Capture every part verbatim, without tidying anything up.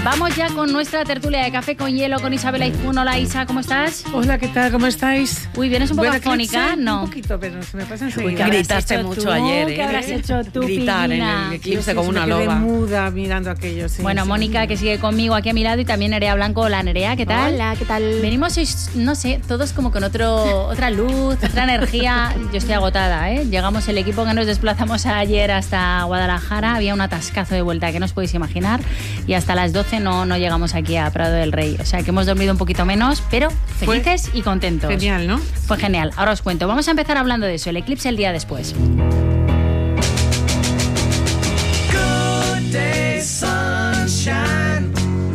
Vamos ya con nuestra tertulia de Café con Hielo con Isabel Aizpún. Hola Isa, ¿cómo estás? Hola, ¿qué tal? ¿Cómo estáis? Uy, ¿vienes un poco Bueno, afónica? eclipse, No. Un poquito, pero se me pasa enseguida. Uy, que gritaste mucho tú? ayer, ¿eh? ¿Qué habrás hecho tú, Gritar Pillina? en el eclipse Sí, como sí, una me quedé loba. muda mirando aquello, sí. Bueno, sí, Mónica, sí. que sigue conmigo aquí a mi lado, y también Nerea Blanco. Hola, Nerea, ¿qué tal? Hola, ¿qué tal? Venimos, sois, no sé, todos como con otro, otra luz, otra energía. Yo estoy agotada, ¿eh? Llegamos el equipo que nos desplazamos ayer hasta Guadalajara. Había un atascazo de vuelta que no os podéis imaginar. Y hasta las doce no, no llegamos aquí a Prado del Rey. O sea que hemos dormido un poquito menos, pero felices y contentos. Genial, ¿no? Fue genial. Ahora os cuento. Vamos a empezar hablando de eso. El eclipse el día después. Good day, sunshine.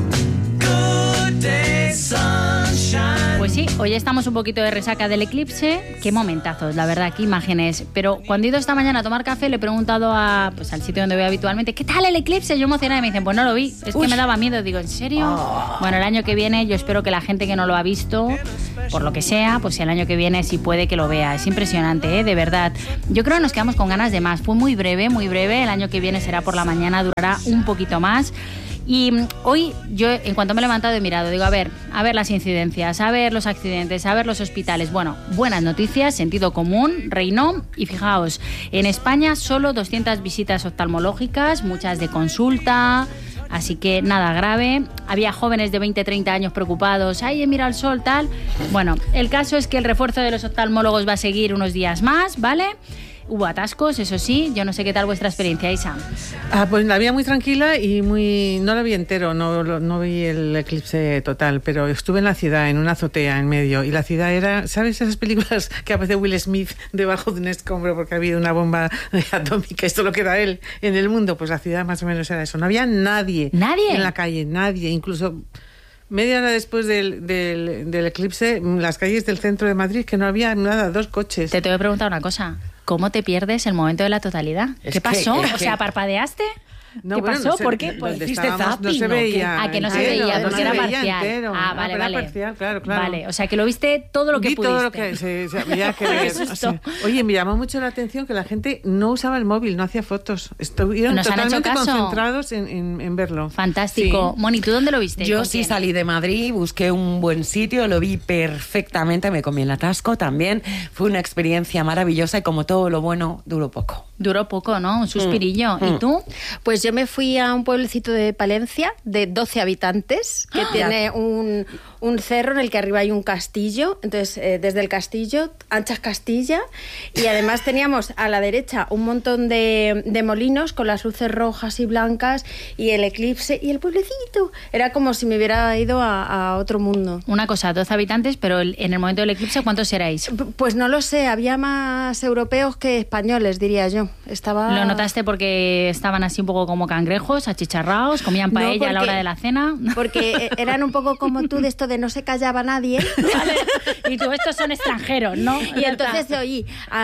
Good day, sunshine. Pues sí, hoy estamos un poquito de resaca del eclipse. Qué momentazos, la verdad, qué imágenes. Pero cuando he ido esta mañana a tomar café, le he preguntado a, pues, al sitio donde voy habitualmente, ¿qué tal el eclipse? Yo emocionada y me dicen, pues no lo vi. Es Uy. que me daba miedo. Digo, ¿en serio? Oh. Bueno, el año que viene yo espero que la gente que no lo ha visto, por lo que sea, pues el año que viene sí puede que lo vea. Es impresionante, ¿eh? De verdad. Yo creo que nos quedamos con ganas de más. Fue muy breve, muy breve. El año que viene será por la mañana, durará un poquito más. Y hoy yo, en cuanto me he levantado, he mirado, digo, a ver, a ver las incidencias, a ver los accidentes, a ver los hospitales. Bueno, buenas noticias, sentido común, reinó. Y fijaos, en España solo doscientas visitas oftalmológicas, muchas de consulta. Así que nada grave. Había jóvenes de veinte, treinta años preocupados. Ay, mira el sol, tal. Bueno, el caso es que el refuerzo de los oftalmólogos va a seguir unos días más, ¿vale? Hubo atascos, eso sí. Yo no sé qué tal vuestra experiencia, Isa. Ah, pues la vi muy tranquila y muy... No la vi entero, no, lo- no vi el eclipse total, pero estuve en la ciudad, en una azotea en medio, y la ciudad era... ¿Sabes esas películas que aparece Will Smith debajo de un escombro porque ha habido una bomba atómica? Esto lo queda él en el mundo. Pues la ciudad más o menos era eso. No había nadie. ¿Nadie? En la calle, nadie. Incluso... Media hora después del, del, del eclipse, las calles del centro de Madrid, que no había nada, dos coches. Te tengo que preguntar una cosa. ¿Cómo te pierdes el momento de la totalidad? Es ¿Qué que- pasó? es O que- sea, ¿parpadeaste? No, ¿Qué bueno, pasó? no sé, ¿Por qué? donde Pues hiciste estábamos no zapping, se ¿o qué? veía. Ah, que no se entero, veía, no porque se era veía parcial. entero. Ah, vale, era vale. parcial, claro, claro. Vale, o sea, que lo viste todo lo que Vi pudiste. todo lo que se, se había que Qué ver. susto. O sea, oye, me llamó mucho la atención que la gente no usaba el móvil, no hacía fotos. Estuvieron ¿Nos han hecho totalmente caso? concentrados en, en, en verlo. Fantástico. Sí. Moni, ¿tú dónde lo viste? Yo ¿Con sí quién? salí de Madrid, busqué un buen sitio, lo vi perfectamente, me comí el atasco también. Fue una experiencia maravillosa y como todo lo bueno, duró poco. Duró poco, ¿no? Un suspirillo. Mm. ¿Y tú? Pues yo me fui a un pueblecito de Palencia de doce habitantes que tiene un, un cerro en el que arriba hay un castillo. Entonces, eh, desde el castillo, anchas Castilla. Y además teníamos a la derecha un montón de, de molinos con las luces rojas y blancas y el eclipse y el pueblecito. Era como si me hubiera ido a, a otro mundo. Una cosa, doce habitantes, pero el- en el momento del eclipse, ¿cuántos erais? P- Pues no lo sé, había más europeos que españoles, diría yo. Estaba... ¿Lo notaste porque estaban así un poco como cangrejos, achicharrados, comían No, paella a la porque- hora de la cena? Porque eh, eran un poco como tú de esto de no se callaba nadie. Vale. Y tú, estos son extranjeros, ¿no? Y entonces oí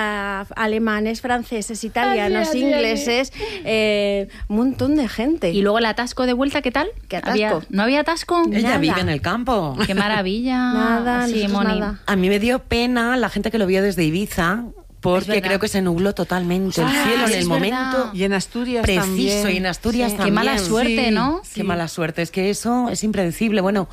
a alemanes, franceses, italianos, Así, así, ingleses, eh, un montón de gente. Y luego el atasco de vuelta, ¿qué tal? ¿Qué atasco? ¿Había- ¿No había atasco? Ella Nada. vive en el campo. ¡Qué maravilla! Nada, sí, nosotros Moni. nada. A mí me dio pena la gente que lo vio desde Ibiza, Es porque verdad. creo que se nubló totalmente el Ah, cielo sí, en el es momento verdad. Y en Asturias preciso, también. y en Asturias Sí. Qué también. mala suerte, Sí. ¿no? Qué mala suerte, es que eso es impredecible. Bueno,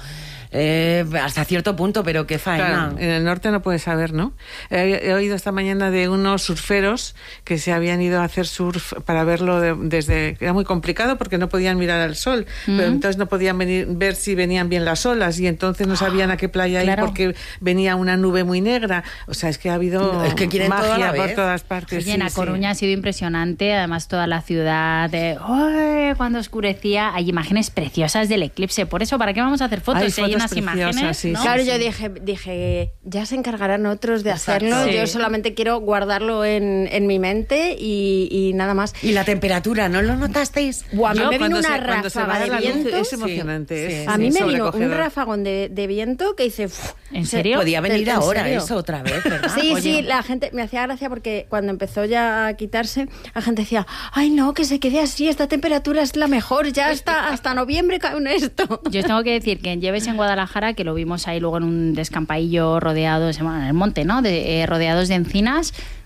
eh, hasta cierto punto, pero qué faena. Claro, en el norte no puedes saber, ¿no? He, he oído esta mañana de unos surferos que se habían ido a hacer surf para verlo de- desde... Era muy complicado porque no podían mirar al sol, pero entonces no podían venir, ver si venían bien las olas y entonces no sabían a qué playa Claro. ir porque venía una nube muy negra. O sea, es que ha habido Es que quieren todo a magia la por vez. todas partes. Oye, en sí, A sí. Coruña ha sido impresionante, además toda la ciudad, de, ¡ay! Cuando oscurecía, hay imágenes preciosas del eclipse. Por eso, ¿para qué vamos a hacer fotos? Hay Si hay fotos unas preciosas, imágenes, sí, ¿no? sí. Claro, yo dije, dije, ya se encargarán otros de Exacto. hacerlo. Sí. Yo solamente quiero guardarlo en, en mi mente y, y nada más. Y la temperatura, ¿no lo notasteis? Buah, a mí No, me vino cuando una se- cuando se ráfaga va de la luz viento. es emocionante. Sí, es- sí, A mí es me vino un sobrecogedor. ráfagón de, de viento que hice... uf, ¿En se- serio? Podía venir ¿En ahora serio? eso otra vez, ¿verdad? Sí, Oye, sí, la gente me hacía gracia porque cuando empezó ya a quitarse, la gente decía, ay no, que se quede así, esta temperatura es la mejor, ya hasta, hasta noviembre cae en esto. Yo os tengo que decir que en Lleves, en Guadalajara, que lo vimos ahí luego en un descampadillo rodeados, bueno, en el monte, ¿no? De, eh, rodeados de encinas.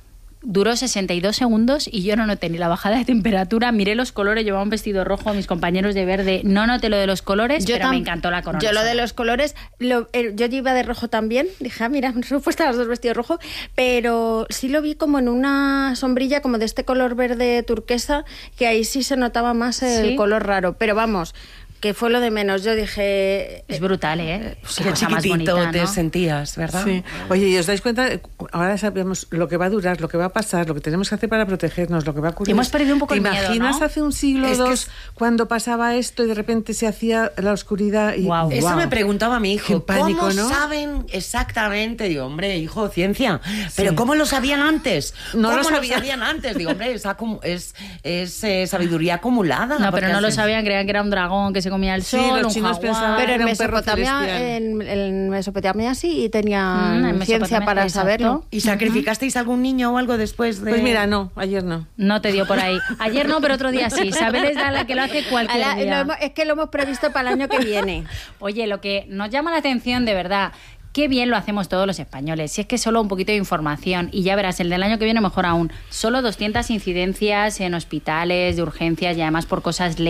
duró sesenta y dos segundos y yo no noté ni la bajada de temperatura. Miré los colores, llevaba un vestido rojo, mis compañeros de verde. No noté lo de los colores, Yo pero tam- me encantó la corona. Yo lo sola. de los colores, lo- eh, yo iba de rojo también. Dije, ah, mira, nos hemos puesto las dos vestidos rojos. Pero sí lo vi como en una sombrilla como de este color verde turquesa, que ahí sí se notaba más el ¿Sí? color raro. Pero vamos, que fue lo de menos. Yo dije... Es brutal, ¿eh? Qué Qué cosa más chiquitito bonita, te ¿no? sentías, ¿verdad? Sí. Oye, ¿y os dais cuenta? Ahora sabemos lo que va a durar, lo que va a pasar, lo que tenemos que hacer para protegernos, lo que va a ocurrir. Hemos perdido un poco ¿Te el miedo, imaginas ¿no? hace un siglo o Es que dos es- cuando pasaba esto y de repente se hacía la oscuridad? Y, Guau. Eso guau. me preguntaba mi hijo. Qué pánico, ¿Cómo ¿no? saben exactamente? Digo, hombre, hijo, ciencia. ¿Pero cómo lo sabían antes? No ¿Cómo lo sabían. sabían antes? Digo, hombre, es, acu- es, es, eh, sabiduría acumulada. No, porque pero no lo así- sabían, creían que era un dragón que se comía el Sí, sol, los un chinos jaguar. pensaban- Pero en era un perro Mesopotamia, celestial. en, en Mesopotamia sí y tenían Mm, en ciencia Mesopotamia, para exacto. saberlo. ¿Y sacrificasteis algún niño o algo después de...? Pues mira, no, ayer no. No te dio por ahí. Ayer no, pero otro día sí. Isabel es la que lo hace cualquier Ala, día. lo hemos- es que lo hemos previsto para el año que viene. Oye, lo que nos llama la atención de verdad, qué bien lo hacemos todos los españoles. Si es que solo un poquito de información y ya verás, el del año que viene mejor aún. Solo doscientas incidencias en hospitales, de urgencias y además por cosas